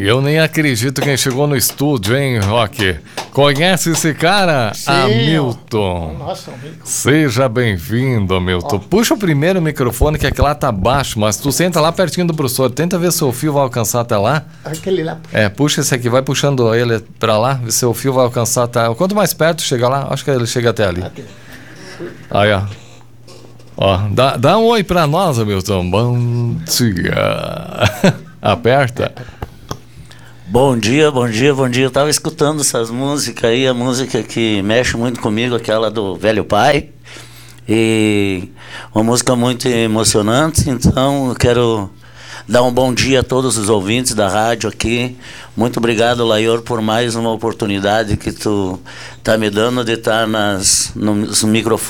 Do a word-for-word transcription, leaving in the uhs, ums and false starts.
Eu nem acredito quem chegou no estúdio, hein, Roque? Conhece esse cara? Sim, Hamilton. Nossa, amigo. Seja bem-vindo, Hamilton. Ó. Puxa o primeiro microfone, que aquele lá tá baixo, mas tu senta lá pertinho do professor. Tenta ver se o fio vai alcançar até lá. Aquele lá. É, puxa esse aqui, vai puxando ele pra lá, ver se o fio vai alcançar até... Quanto mais perto chega lá, acho que ele chega até ali. Aqui. Aí, ó. Ó, dá, dá um oi pra nós, Hamilton. Bom dia. Aperta. Bom dia, bom dia, bom dia. Eu tava escutando essas músicas aí, a música que mexe muito comigo, aquela do Velho Pai. E uma música muito emocionante, então eu quero dar um bom dia a todos os ouvintes da rádio aqui. Muito obrigado, Laior, por mais uma oportunidade que tu tá me dando de estar nas, nos microfones.